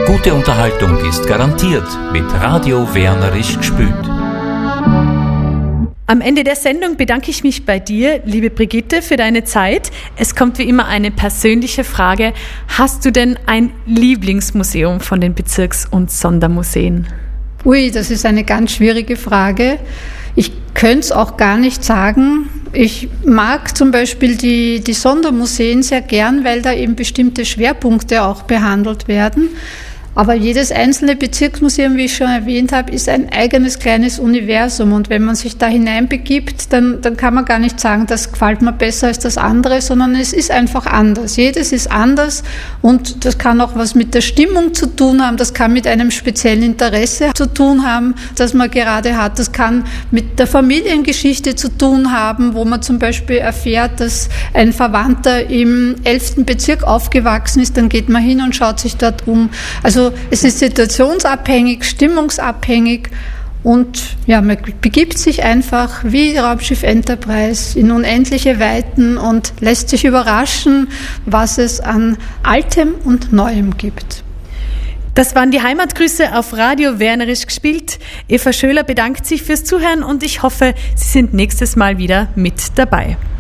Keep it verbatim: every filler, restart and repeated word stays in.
Gute Unterhaltung ist garantiert mit Radio Wernerisch gespült. Am Ende der Sendung bedanke ich mich bei dir, liebe Brigitte, für deine Zeit. Es kommt wie immer eine persönliche Frage. Hast du denn ein Lieblingsmuseum von den Bezirks- und Sondermuseen? Ui, das ist eine ganz schwierige Frage. Ich könnte es auch gar nicht sagen. Ich mag zum Beispiel die, die Sondermuseen sehr gern, weil da eben bestimmte Schwerpunkte auch behandelt werden. Aber jedes einzelne Bezirksmuseum, wie ich schon erwähnt habe, ist ein eigenes kleines Universum. Und wenn man sich da hineinbegibt, dann, dann kann man gar nicht sagen, das gefällt mir besser als das andere, sondern es ist einfach anders. Jedes ist anders und das kann auch was mit der Stimmung zu tun haben. Das kann mit einem speziellen Interesse zu tun haben, das man gerade hat. Das kann mit der Familiengeschichte zu tun haben, wo man zum Beispiel erfährt, dass ein Verwandter im elften Bezirk aufgewachsen ist. Dann geht man hin und schaut sich dort um. Also es ist situationsabhängig, stimmungsabhängig und ja, man begibt sich einfach wie Raumschiff Enterprise in unendliche Weiten und lässt sich überraschen, was es an Altem und Neuem gibt. Das waren die Heimatgrüße auf Radio Wernerisch gespielt. Eva Schöler bedankt sich fürs Zuhören und ich hoffe, Sie sind nächstes Mal wieder mit dabei.